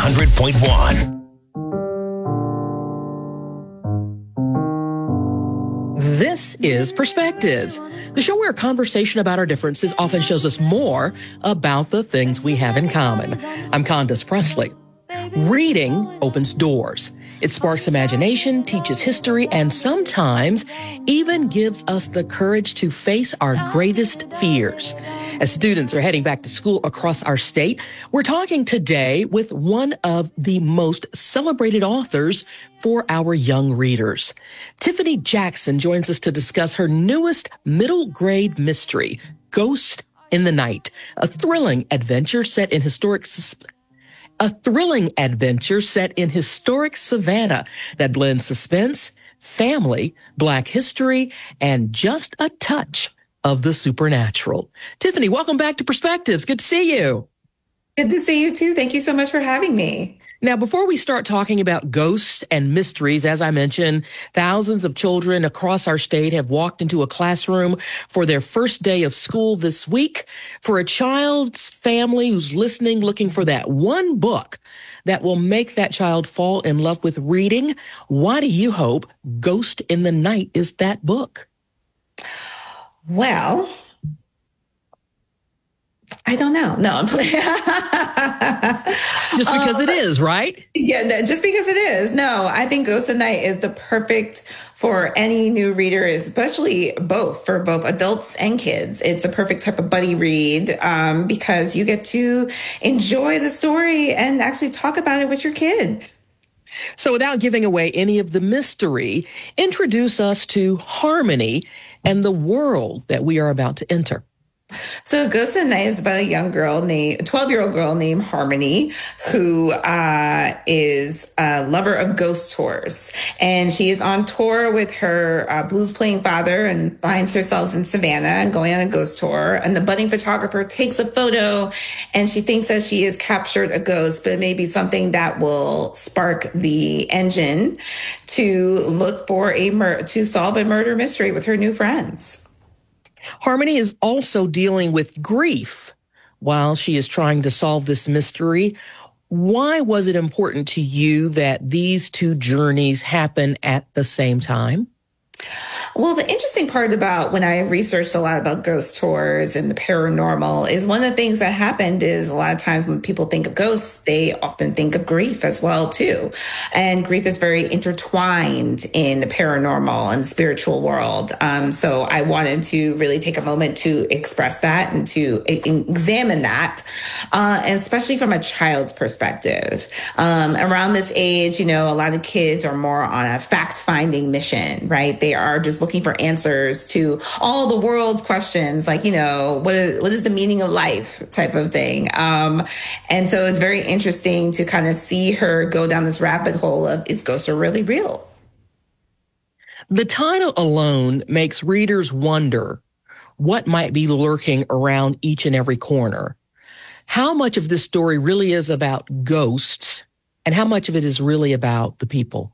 100.1. This is Perspectives, the show where conversation about our differences often shows us more about the things we have in common. I'm Candace Presley. Reading opens doors. It sparks imagination, teaches history, and sometimes even gives us the courage to face our greatest fears. As students are heading back to school across our state, we're talking today with one of the most celebrated authors for our young readers. Tiffany Jackson joins us to discuss her newest middle grade mystery, Ghost in the Night, a thrilling adventure set in historic Savannah that blends suspense, family, Black history, and just a touch of the supernatural. Tiffany, welcome back to Perspectives. Good to see you. Good to see you too. Thank you so much for having me. Now, before we start talking about ghosts and mysteries, as I mentioned, thousands of children across our state have walked into a classroom for their first day of school this week. For a child's family who's listening, looking for that one book that will make that child fall in love with reading, why do you hope Ghost in the Night is that book? Well, I don't know. No, I'm playing. Just because it is, right? Yeah, no, just because it is. No, I think Ghost in the Night is the perfect for any new reader, especially for both adults and kids. It's a perfect type of buddy read because you get to enjoy the story and actually talk about it with your kid. So without giving away any of the mystery, introduce us to Harmony and the world that we are about to enter. So Ghost in the Night is about a 12-year-old girl named Harmony, who is a lover of ghost tours. And she is on tour with her blues playing father and finds herself in Savannah and going on a ghost tour. And the budding photographer takes a photo and she thinks that she has captured a ghost, but it may be something that will spark the engine to look for to solve a murder mystery with her new friends. Harmony is also dealing with grief while she is trying to solve this mystery. Why was it important to you that these two journeys happen at the same time? Well, the interesting part about when I researched a lot about ghost tours and the paranormal is one of the things that happened is a lot of times when people think of ghosts, they often think of grief as well, too. And grief is very intertwined in the paranormal and spiritual world. So I wanted to really take a moment to express that and to examine that, and especially from a child's perspective. Around this age, a lot of kids are more on a fact-finding mission, right? They are just looking for answers to all the world's questions, like, what is the meaning of life type of thing. And so it's very interesting to kind of see her go down this rabbit hole of, is ghosts really real? The title alone makes readers wonder what might be lurking around each and every corner. How much of this story really is about ghosts and how much of it is really about the people?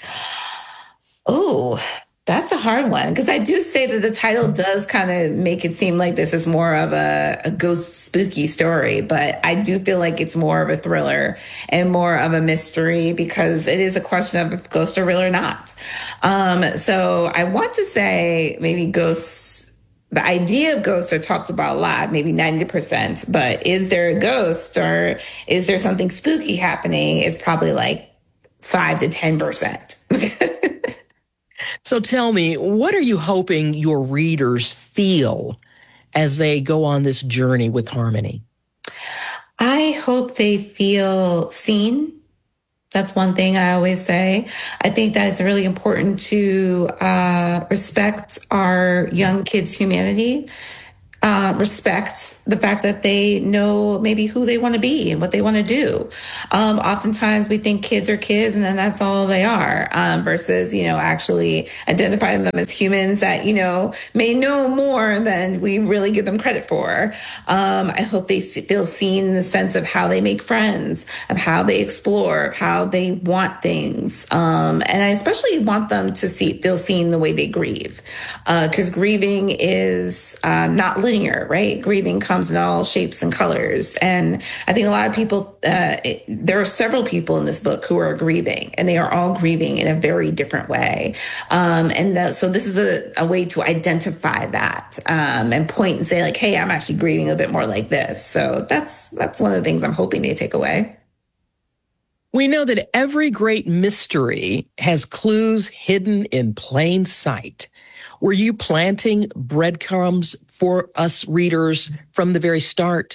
Oh, that's a hard one, because I do say that the title does kind of make it seem like this is more of a ghost spooky story, but I do feel like it's more of a thriller and more of a mystery because it is a question of if ghosts are real or not. So I want to say maybe ghosts, the idea of ghosts are talked about a lot, maybe 90%, but is there a ghost or is there something spooky happening is probably like 5 to 10%. So tell me, what are you hoping your readers feel as they go on this journey with Harmony? I hope they feel seen. That's one thing I always say. I think that it's really important to respect our young kids' humanity, respect the fact that they know maybe who they want to be and what they want to do. Oftentimes we think kids are kids and then that's all they are, versus, actually identifying them as humans that, may know more than we really give them credit for. I hope they feel seen in the sense of how they make friends, of how they explore, of how they want things. And I especially want them to feel seen the way they grieve, because grieving is not linear, right? Grieving comes comes in all shapes and colors. And I think a lot of people, there are several people in this book who are grieving, and they are all grieving in a very different way. So this is a way to identify that and point and say like, hey, I'm actually grieving a bit more like this. So that's one of the things I'm hoping they take away. We know that every great mystery has clues hidden in plain sight. Were you planting breadcrumbs for us readers from the very start?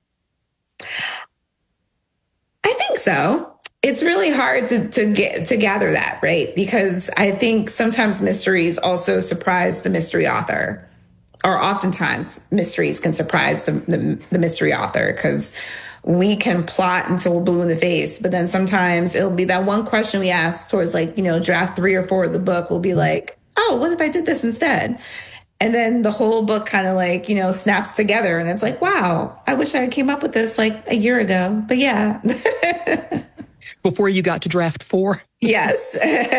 I think so. It's really hard to gather that, right? Because I think sometimes mysteries also surprise the mystery author, or oftentimes mysteries can surprise the mystery author, because we can plot until we're blue in the face, but then sometimes it'll be that one question we ask towards like, draft 3 or 4 of the book will be like, oh, what if I did this instead? And then the whole book kind of like, snaps together, and it's like, wow, I wish I came up with this like a year ago. But yeah. Before you got to draft 4? Yes.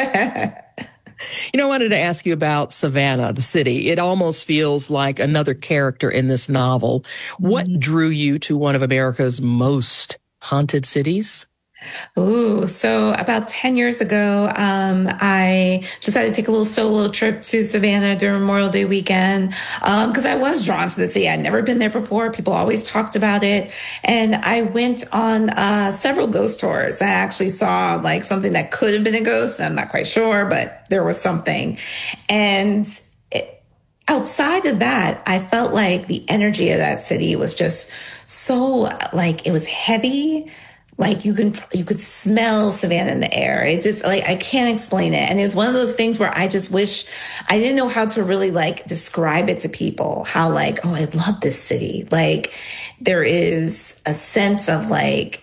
I wanted to ask you about Savannah, the city. It almost feels like another character in this novel. What drew you to one of America's most haunted cities? Ooh, so about 10 years ago, I decided to take a little solo trip to Savannah during Memorial Day weekend, because I was drawn to the city. I'd never been there before. People always talked about it. And I went on several ghost tours. I actually saw like something that could have been a ghost. I'm not quite sure, but there was something. And outside of that, I felt like the energy of that city was just so like, it was heavy. Like you could smell Savannah in the air. It just like, I can't explain it. And it's one of those things where I just wish I didn't know how to really like describe it to people, how like, oh, I love this city. Like there is a sense of like,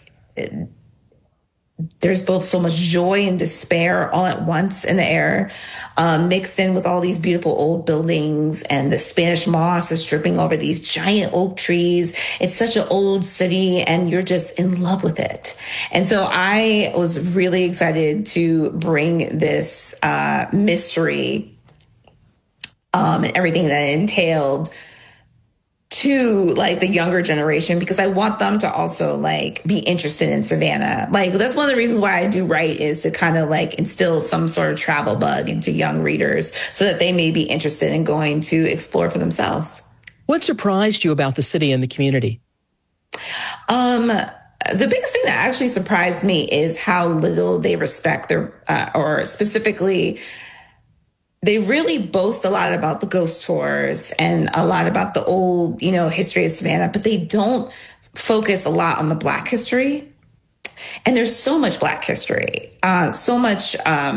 there's both so much joy and despair all at once in the air, mixed in with all these beautiful old buildings, and the Spanish moss is dripping over these giant oak trees. It's such an old city, and you're just in love with it. And so I was really excited to bring this mystery and everything that it entailed to like the younger generation, because I want them to also like be interested in Savannah. Like that's one of the reasons why I do write, is to kind of like instill some sort of travel bug into young readers so that they may be interested in going to explore for themselves. What surprised you about the city and the community? The biggest thing that actually surprised me is how little they respect their, or specifically, they really boast a lot about the ghost tours and a lot about the old, history of Savannah, but they don't focus a lot on the Black history. And there's so much Black history, so much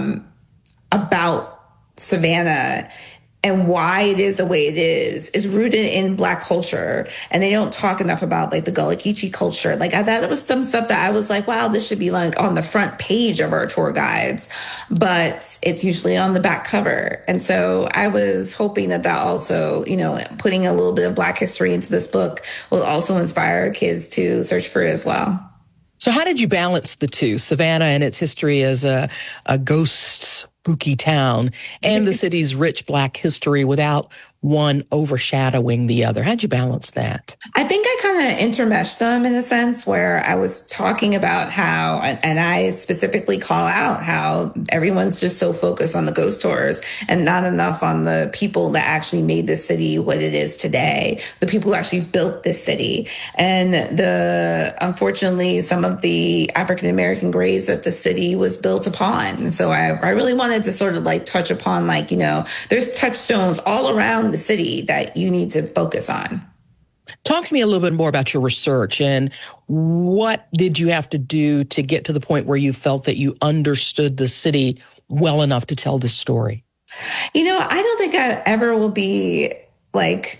about Savannah and why it is the way it is rooted in Black culture. And they don't talk enough about like the Gullah Geechee culture. Like that was some stuff that I was like, wow, this should be like on the front page of our tour guides, but it's usually on the back cover. And so I was hoping that also, putting a little bit of Black history into this book will also inspire kids to search for it as well. So how did you balance the two, Savannah and its history as a ghost spooky town and the city's rich Black history without one overshadowing the other? How'd you balance that? I think I kind of intermeshed them in a sense where I was talking about how, and I specifically call out how everyone's just so focused on the ghost tours and not enough on the people that actually made this city what it is today, the people who actually built this city. And unfortunately, some of the African-American graves that the city was built upon. And so I really wanted to sort of like touch upon there's touchstones all around the city that you need to focus on. Talk to me a little bit more about your research and what did you have to do to get to the point where you felt that you understood the city well enough to tell this story? I don't think I ever will be like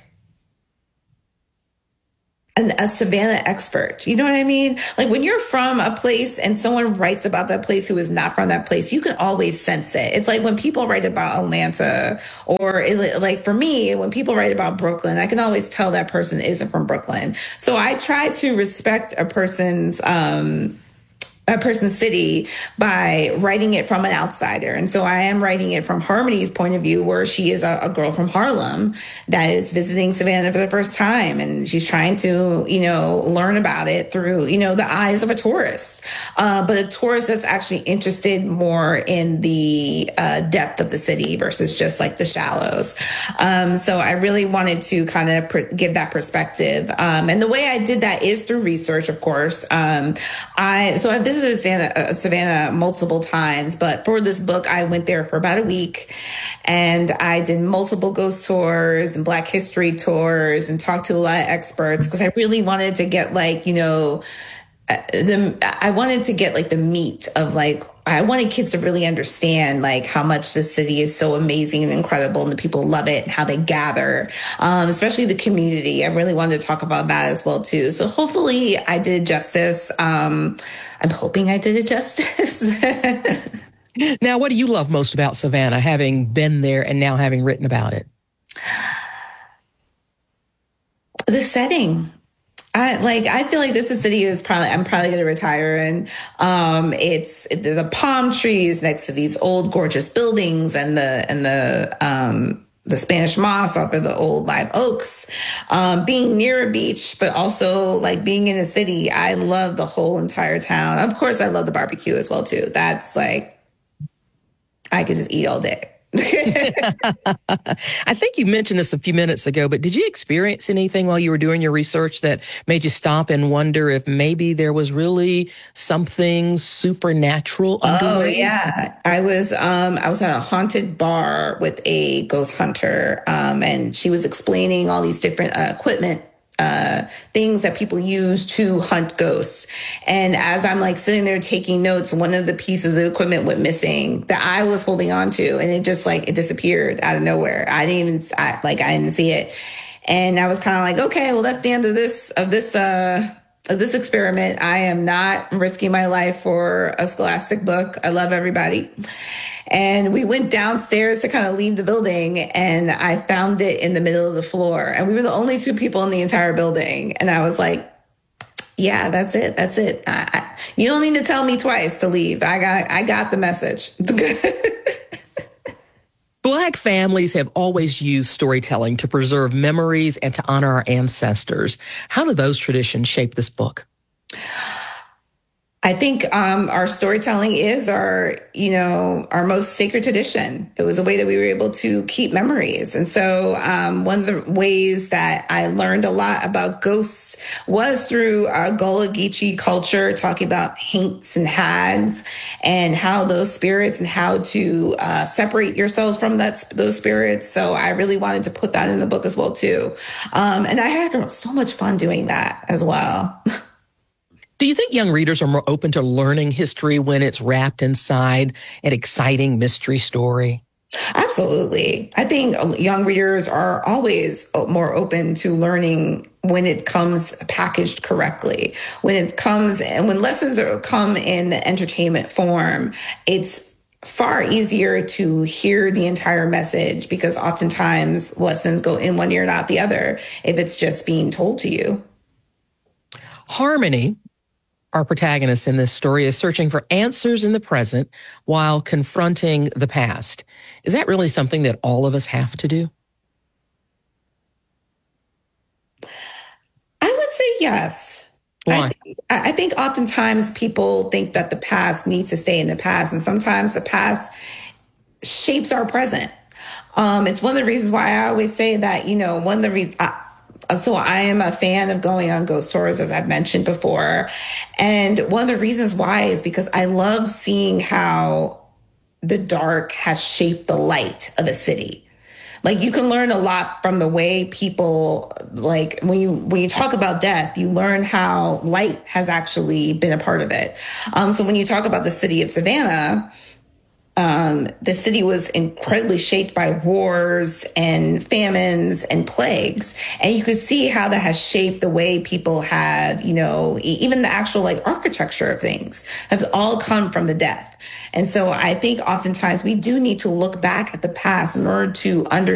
a Savannah expert. You know what I mean? Like when you're from a place and someone writes about that place who is not from that place, you can always sense it. It's like when people write about Atlanta like for me, when people write about Brooklyn, I can always tell that person isn't from Brooklyn. So I try to respect a person's, a person's city by writing it from an outsider. And so I am writing it from Harmony's point of view, where she is a girl from Harlem that is visiting Savannah for the first time. And she's trying to, learn about it through, the eyes of a tourist, but a tourist that's actually interested more in the depth of the city versus just like the shallows. So I really wanted to kind of give that perspective. And the way I did that is through research, of course. I've visited Savannah multiple times, but for this book, I went there for about a week, and I did multiple ghost tours and Black history tours and talked to a lot of experts, because I really wanted to get I wanted to get like the meat of I wanted kids to really understand how much the city is so amazing and incredible, and the people love it and how they gather, especially the community. I really wanted to talk about that as well too. So hopefully I did it justice. I'm hoping I did it justice. Now, what do you love most about Savannah, having been there and now having written about it? The setting. I feel like this city is I'm probably going to retire in. It's the palm trees next to these old gorgeous buildings, and the Spanish moss off of the old live oaks, being near a beach, but also being in a city. I love the whole entire town. Of course, I love the barbecue as well too. That's I could just eat all day. I think you mentioned this a few minutes ago, but did you experience anything while you were doing your research that made you stop and wonder if maybe there was really something supernatural underway? Oh yeah, I was at a haunted bar with a ghost hunter, and she was explaining all these different equipment. Things that people use to hunt ghosts. And as I'm sitting there taking notes, one of the pieces of the equipment went missing that I was holding on to, and it just it disappeared out of nowhere. I didn't see it. And I was kind of okay, well, that's the end of this experiment. I am not risking my life for a Scholastic book. I love everybody. And we went downstairs to kind of leave the building, and I found it in the middle of the floor. And we were the only two people in the entire building. And I was like, yeah, that's it. That's it. You don't need to tell me twice to leave. I got the message. Black families have always used storytelling to preserve memories and to honor our ancestors. How do those traditions shape this book? I think our storytelling is our most sacred tradition. It was a way that we were able to keep memories. And so one of the ways that I learned a lot about ghosts was through Gullah Geechee culture, talking about haints and hags and how those spirits and how to separate yourselves from those spirits. So I really wanted to put that in the book as well, too. And I had so much fun doing that as well. Do you think young readers are more open to learning history when it's wrapped inside an exciting mystery story? Absolutely. I think young readers are always more open to learning when it comes packaged correctly. When lessons come in entertainment form, it's far easier to hear the entire message, because oftentimes lessons go in one ear and out the other if it's just being told to you. Harmony, our protagonist in this story, is searching for answers in the present while confronting the past. Is that really something that all of us have to do? I would say yes. Why? I think oftentimes people think that the past needs to stay in the past, and sometimes the past shapes our present. It's one of the reasons why I always say that, one of the reasons... So I am a fan of going on ghost tours, as I've mentioned before. And one of the reasons why is because I love seeing how the dark has shaped the light of a city. You can learn a lot from the way people, when you talk about death, you learn how light has actually been a part of it. So when you talk about the city of Savannah, the city was incredibly shaped by wars and famines and plagues. And you could see how that has shaped the way people have, even the actual architecture of things has all come from the death. And so I think oftentimes we do need to look back at the past in order to understand